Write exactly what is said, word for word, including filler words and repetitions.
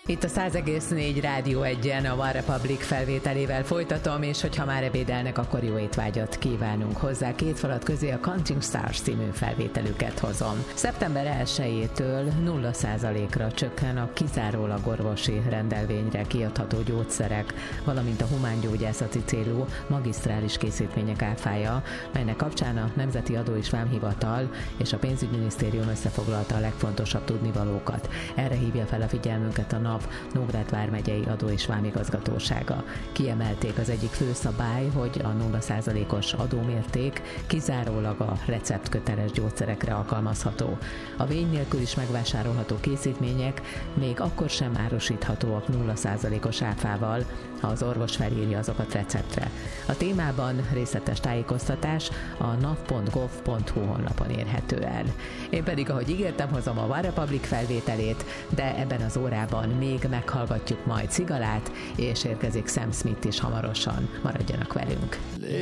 Itt a száz egész négy Rádió egyen a One Republic felvételével folytatom, és hogyha már ebédelnek, akkor jó étvágyat kívánunk hozzá. Két falat közé a Counting Stars című felvételüket hozom. szeptember elsejétől nulla százalékra csökken a kizárólag orvosi rendelvényre kiadható gyógyszerek, valamint a humángyógyászati célú magisztrális készítmények áfája, melynek kapcsán a Nemzeti Adó és Vámhivatal és a Pénzügyminisztérium összefoglalta a legfontosabb tudnivalókat. Erre hívja fel a figyelmünket a NAV, Nógrád vármegyei Adó és Vámigazgatósága. Kiemelték, az egyik fő szabály, hogy a nulla százalékos adómérték kizárólag a receptköteles gyógyszerekre alkalmazható. A vény nélkül is megvásárolható készítmények még akkor sem árusíthatóak nulla százalékos áfával, ha az orvos felírja azokat receptre. A témában részletes tájékoztatás a nav pont gov pont hu honlapon érhető el. Én pedig, ahogy ígértem, hozom a One Republic felvételét, de ebben az órában még meghallgatjuk majd Cigalát, és érkezik Sam Smith is hamarosan. Maradjanak velünk!